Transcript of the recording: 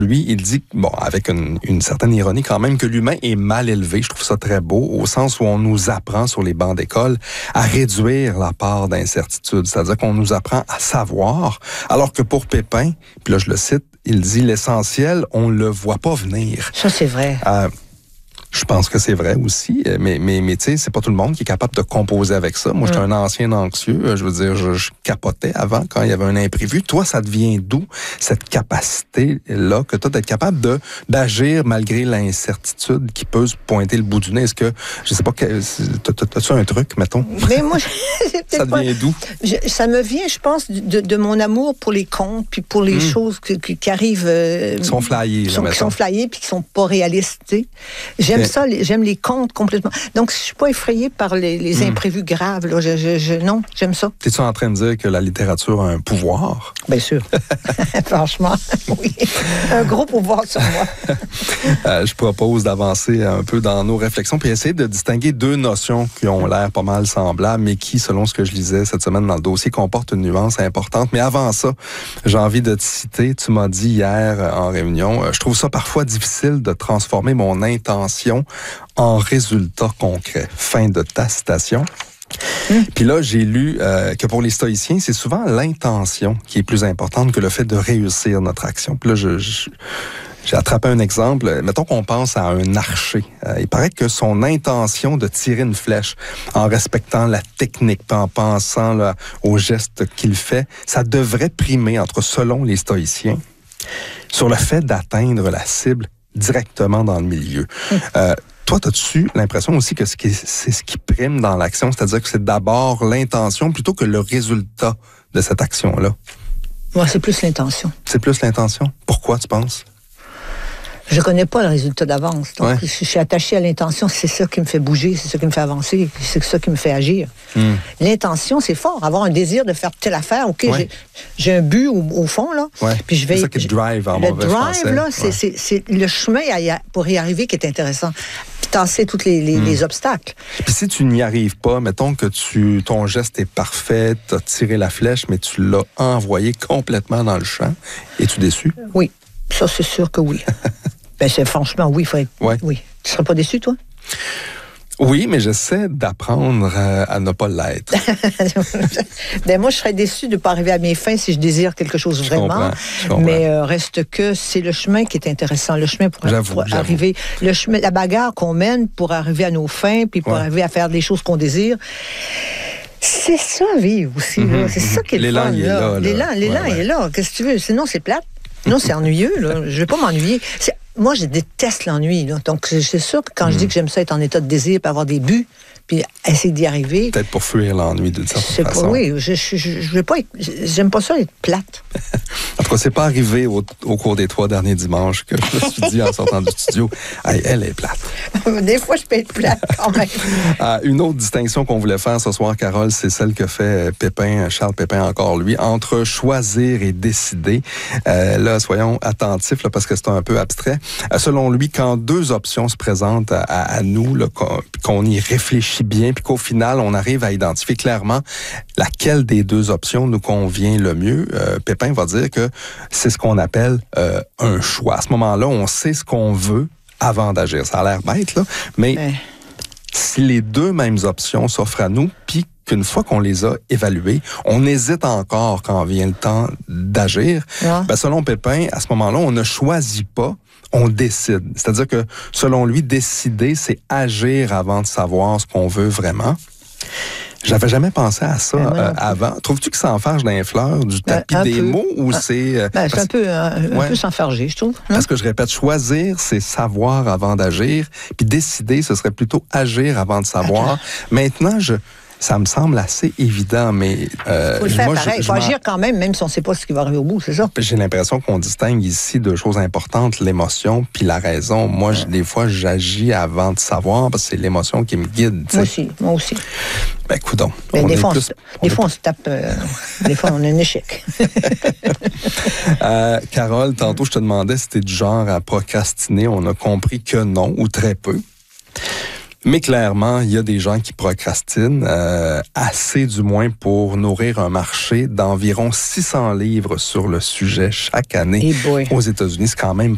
Lui, il dit, bon, avec une certaine ironie quand même, que l'humain est mal élevé. Je trouve ça très beau, au sens où on nous apprend sur les bancs d'école à réduire la part d'incertitude. C'est-à-dire qu'on nous apprend à savoir, alors que pour Pépin, puis là je le cite, il dit l'essentiel, on le voit pas venir. Ça, c'est vrai. Je pense que c'est vrai aussi, mais tu sais, c'est pas tout le monde qui est capable de composer avec ça. Moi, j'étais un ancien anxieux, je veux dire, je capotais avant quand il y avait un imprévu. Toi, ça devient d'où cette capacité-là que tu as d'être capable d'agir malgré l'incertitude qui peut se pointer le bout du nez? Est-ce que, je sais pas, t'as-tu un truc, mettons? Mais moi, ça devient d'où? Ça me vient, je pense, de mon amour pour les contes, puis pour les choses qui arrivent... qui sont flyées. Qui sont flyées, puis qui sont pas réalistes, tu sais. J'aime les contes complètement. Donc, je suis pas effrayée par les imprévus graves. Là. Non, j'aime ça. T'es-tu en train de dire que la littérature a un pouvoir? Bien sûr. Franchement, oui. Un gros pouvoir sur moi. Je propose d'avancer un peu dans nos réflexions puis essayer de distinguer deux notions qui ont l'air pas mal semblables, mais qui, selon ce que je lisais cette semaine dans le dossier, comportent une nuance importante. Mais avant ça, j'ai envie de te citer. Tu m'as dit hier en réunion, je trouve ça parfois difficile de transformer mon intention en résultat concret. Fin de ta citation. Puis là, j'ai lu que pour les stoïciens, c'est souvent l'intention qui est plus importante que le fait de réussir notre action. Puis là, j'ai attrapé un exemple. Mettons qu'on pense à un archer. Il paraît que son intention de tirer une flèche en respectant la technique, en pensant là, aux gestes qu'il fait, ça devrait primer, selon les stoïciens, sur le fait d'atteindre la cible directement dans le milieu. Toi, as-tu l'impression aussi que c'est ce qui prime dans l'action, c'est-à-dire que c'est d'abord l'intention plutôt que le résultat de cette action-là? Moi, c'est plus l'intention. C'est plus l'intention? Pourquoi, tu penses? Je connais pas le résultat d'avance. Donc, je suis attachée à l'intention. C'est ça qui me fait bouger, c'est ça qui me fait avancer, c'est ça qui me fait agir. L'intention, c'est fort. Avoir un désir de faire telle affaire. OK, j'ai un but au fond, là. Puis je vais... C'est ça qui te drive en mauvais français. Le drive, là, c'est le chemin pour y arriver qui est intéressant. Puis tasser tous les obstacles. Puis si tu n'y arrives pas, mettons que ton geste est parfait, tu as tiré la flèche, mais tu l'as envoyé complètement dans le champ, es-tu déçu? Oui, ça, c'est sûr que oui. Franchement, oui, il faut être... Oui. Tu serais pas déçu, toi? Oui, mais j'essaie d'apprendre à ne pas l'être. Moi, je serais déçue de ne pas arriver à mes fins si je désire quelque chose vraiment. Je comprends. Mais reste que c'est le chemin qui est intéressant. Le chemin pour arriver... Le chemin, la bagarre qu'on mène pour arriver à nos fins, puis pour arriver à faire des choses qu'on désire. C'est ça, vivre aussi. C'est ça qui est le fun. L'élan est là. Qu'est-ce que tu veux? Sinon, c'est plate. Non, c'est ennuyeux. Là. Je vais pas m'ennuyer. Moi, je déteste l'ennui. Là. Donc, c'est sûr que quand je dis que j'aime ça être en état de désir, puis avoir des buts, puis essayer d'y arriver... Peut-être pour fuir l'ennui d'une certaine façon. Oui, je vais pas être... J'aime pas ça être plate. En tout cas, c'est pas arrivé au cours des 3 derniers dimanches que je me suis dit en sortant du studio, hey, elle est plate. Des fois, je peux être plate quand même. Une autre distinction qu'on voulait faire ce soir, Carole, c'est celle que fait Charles Pépin encore lui, entre choisir et décider. Là, soyons attentifs là, parce que c'est un peu abstrait. Selon lui, quand 2 options se présentent à nous, là, qu'on y réfléchit bien, puis qu'au final, on arrive à identifier clairement laquelle des 2 options nous convient le mieux, Pépin va dire que c'est ce qu'on appelle un choix. À ce moment-là, on sait ce qu'on veut avant d'agir. Ça a l'air bête, là, mais si les 2 mêmes options s'offrent à nous, puis qu'une fois qu'on les a évaluées, on hésite encore quand vient le temps d'agir, selon Pépin, à ce moment-là, on ne choisit pas, on décide. C'est-à-dire que, selon lui, décider, c'est agir avant de savoir ce qu'on veut vraiment. J'avais jamais pensé à ça avant. Trouves-tu que ça enfarge dans les fleurs du tapis des mots ou c'est... c'est un peu s'enfarger, je trouve. Parce que je répète, choisir, c'est savoir avant d'agir, puis décider, ce serait plutôt agir avant de savoir. Maintenant, ça me semble assez évident, mais... faut le faire pareil. Il faut agir quand même si on ne sait pas ce qui va arriver au bout, c'est ça? J'ai l'impression qu'on distingue ici 2 choses importantes, l'émotion puis la raison. Moi, des fois, j'agis avant de savoir, parce que c'est l'émotion qui me guide. T'sais. Moi aussi. Ben, coudonc. Des fois, on se tape... des fois, on a un échec. Carole, tantôt, je te demandais si tu es du genre à procrastiner. On a compris que non, ou très peu. Mais clairement, il y a des gens qui procrastinent, assez du moins pour nourrir un marché d'environ 600 livres sur le sujet chaque année aux États-Unis. C'est quand même